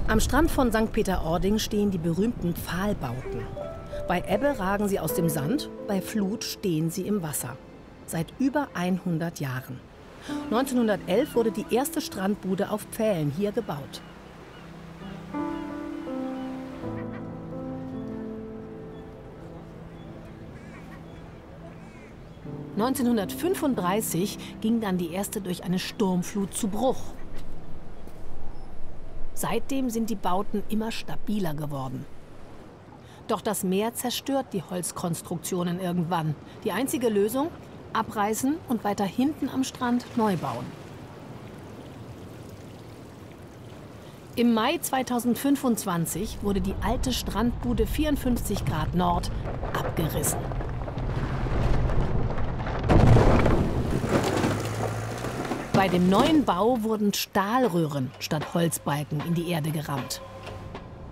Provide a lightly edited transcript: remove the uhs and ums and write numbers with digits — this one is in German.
Am Strand von St. Peter-Ording stehen die berühmten Pfahlbauten. Bei Ebbe ragen sie aus dem Sand, bei Flut stehen sie im Wasser. Seit über 100 Jahren. 1911 wurde die erste Strandbude auf Pfählen hier gebaut. (1935) ging dann die erste durch eine Sturmflut zu Bruch. Seitdem sind die Bauten immer stabiler geworden. Doch das Meer zerstört die Holzkonstruktionen irgendwann. Die einzige Lösung? Abreißen und weiter hinten am Strand neu bauen. Im Mai 2025 wurde die alte Strandbude 54 Grad Nord abgerissen. Bei dem neuen Bau wurden Stahlröhren statt Holzbalken in die Erde gerammt.